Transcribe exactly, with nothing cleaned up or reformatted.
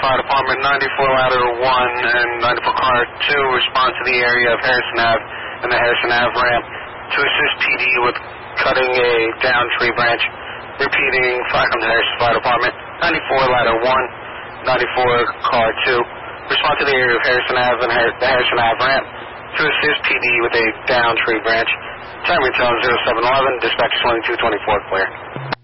Fire Department, ninety-four ladder one and ninety-four car two respond to the area of Harrison Avenue and the Harrison Avenue ramp to assist P D with cutting a down tree branch. Repeating, fire comes to Harrison Fire Department, ninety-four ladder one, ninety-four car two respond to the area of Harrison Avenue and Har- the Harrison Avenue ramp to assist P D with a down tree branch. Time return zero seven eleven, dispatch twenty-two twenty-four, clear.